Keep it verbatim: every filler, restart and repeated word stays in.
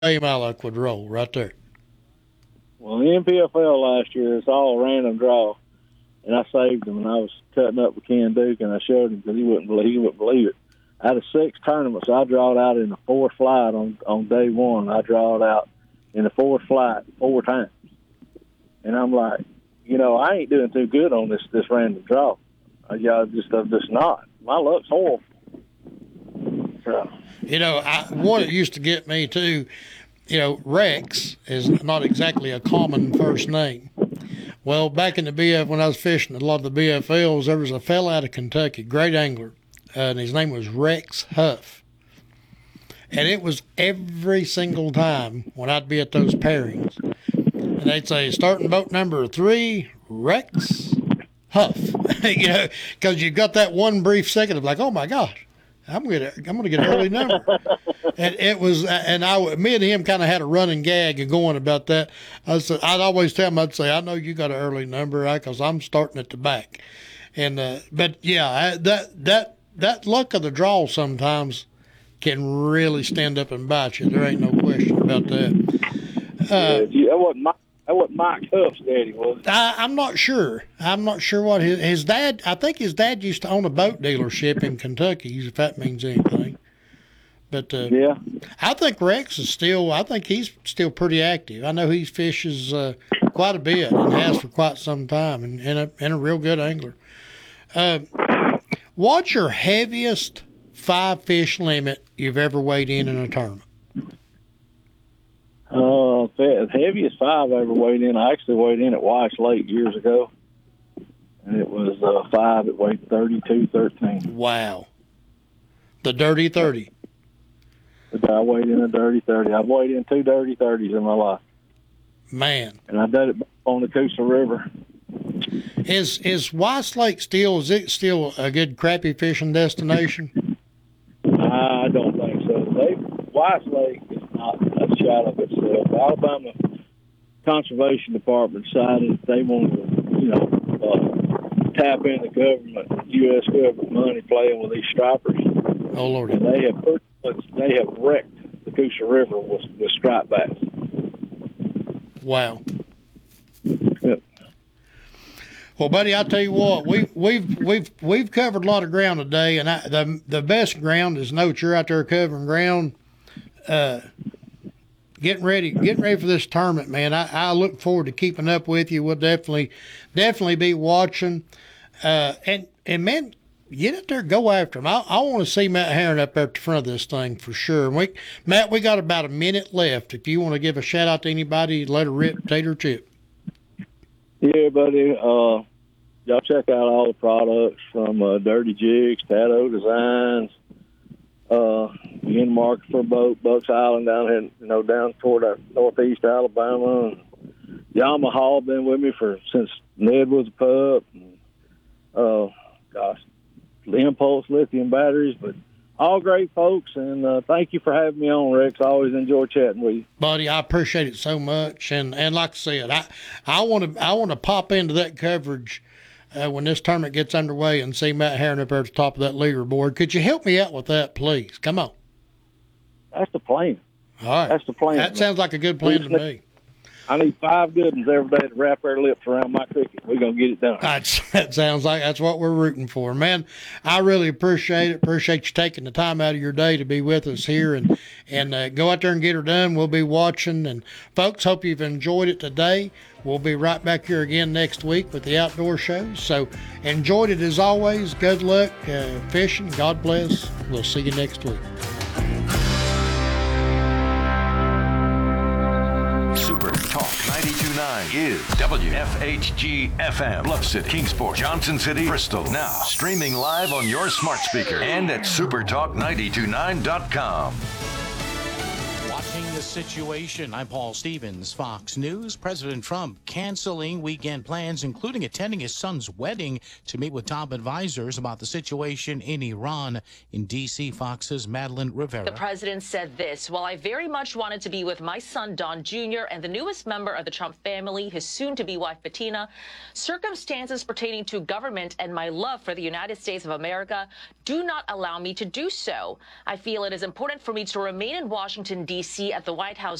my luck would roll right there. Well, the N P F L last year, it's all random draw, and I saved him, and I was cutting up with Ken Duke, and I showed him because he wouldn't believe he wouldn't believe it. Out of six tournaments, I drawed out in the fourth flight on on day one. I drawed out in the fourth flight four times, and I'm like, you know, I ain't doing too good on this this random draw. I, yeah, just I'm just not. My luck's horrible. So. You know, I, what it used to get me too. You know, Rex is not exactly a common first name. Well, back in the B F, when I was fishing a lot of the B F Ls, there was a fella out of Kentucky, great angler, uh, and his name was Rex Huff. And it was every single time when I'd be at those pairings, and they'd say, starting boat number three, Rex Huff. You know, because you got that one brief second of like, oh my gosh, I'm gonna I'm gonna get an early number. And it was, and I, me and him kind of had a running gag going about that. I said, I'd always tell him, I'd say, I know you got an early number, because I'm starting at the back. And uh, but yeah, I, that that that luck of the draw sometimes can really stand up and bite you. There ain't no question about that. Uh, yeah, that wasn't Mike. That wasn't Mike Huff's daddy, was it? I, I'm not sure. I'm not sure what his his dad. I think his dad used to own a boat dealership in Kentucky, if that means anything. But uh, yeah, I think Rex is still. I think he's still pretty active. I know he fishes uh, quite a bit and has for quite some time, and, and, a, and a real good angler. Uh, what's your heaviest five fish limit you've ever weighed in in a tournament? Uh, the heaviest five I ever weighed in. I actually weighed in at Weiss Lake years ago, and it was uh, five that weighed thirty-two thirteen. Wow, the dirty thirty. I weighed in a dirty thirty. I've weighed in two dirty thirties in my life. Man. And I did it on the Coosa River. Is is Weiss Lake still, is it still a good crappie fishing destination? I don't think so. They, Weiss Lake is not a shot of itself. The Alabama Conservation Department decided they wanted to, you know, uh, tap into government, U S government money playing with these stripers. Oh, Lord. And they have put They have wrecked the Coosa River with, with striped bass. Wow. Yep. Well, buddy, I tell you what, we we've we've we've covered a lot of ground today, and I, the the best ground is know that you're out there covering ground, uh, getting ready, getting ready for this tournament, man. I, I look forward to keeping up with you. We'll definitely definitely be watching, uh, and and man. Get out there, go after him. I, I want to see Matt Herron up there at the front of this thing for sure. We, Matt, we got about a minute left. If you want to give a shout out to anybody, let her rip, Tater Chip. Yeah, buddy. Uh, y'all check out all the products from uh, Dirty Jigs, Tato Designs, uh, in the market for a boat, Bucks Island down here, you know, down toward our northeast Alabama. And Yamaha been with me for since Ned was a pup. And, uh, gosh. The Impulse lithium batteries, but all great folks, and uh, thank you for having me on, Rex. I always enjoy chatting with you, buddy. I appreciate it so much, and, and like I said, I I want to I want to pop into that coverage uh, when this tournament gets underway and see Matt Herron up there at the top of that leaderboard. Could you help me out with that, please? Come on. That's the plan. All right, that's the plan. That sounds like a good plan to me. I need five good ones every day to wrap their lips around my cricket. We're going to get it done. That's, that sounds like that's what we're rooting for. Man, I really appreciate it. Appreciate you taking the time out of your day to be with us here and, and uh, go out there and get her done. We'll be watching. And, folks, hope you've enjoyed it today. We'll be right back here again next week with the outdoor shows. So enjoyed it as always. Good luck uh, fishing. God bless. We'll see you next week. Super Talk ninety-two point nine is W F H G F M, Bluff City, Kingsport, Johnson City, Bristol. Now streaming live on your smart speaker and at super talk nine two nine dot com. Watching the situation, I'm Paul Stevens, Fox News. President Trump canceling weekend plans, including attending his son's wedding to meet with top advisors about the situation in Iran. In D C, Fox's Madeline Rivera. The president said this: while I very much wanted to be with my son, Don Junior, and the newest member of the Trump family, his soon-to-be wife, Bettina, circumstances pertaining to government and my love for the United States of America do not allow me to do so. I feel it is important for me to remain in Washington, D C at at the White House